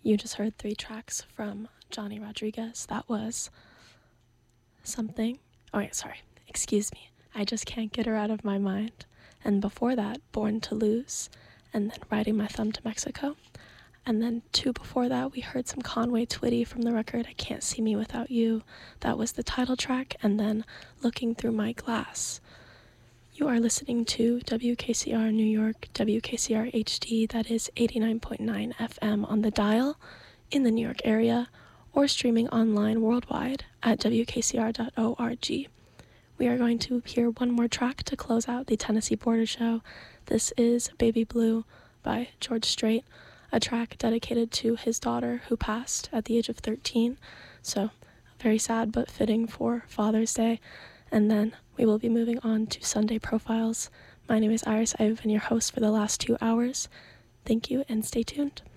You just heard 3 tracks from Johnny Rodriguez. That was Something. Oh, wait, sorry. Excuse me. I just can't get her out of my mind. And before that, Born to Lose, and then Riding My Thumb to Mexico. And then 2 before that, we heard some Conway Twitty from the record I Can't See Me Without You. That was the title track. And then Looking Through My Glass. You are listening to WKCR New York, WKCR HD, that is 89.9 FM on the dial in the New York area, or streaming online worldwide at WKCR.org. We are going to hear one more track to close out the Tennessee Border Show. This is Baby Blue by George Strait, a track dedicated to his daughter who passed at the age of 13, so very sad but fitting for Father's Day. And then we will be moving on to Sunday Profiles. My name is Iris. I have been your host for the last 2 hours. Thank you and stay tuned.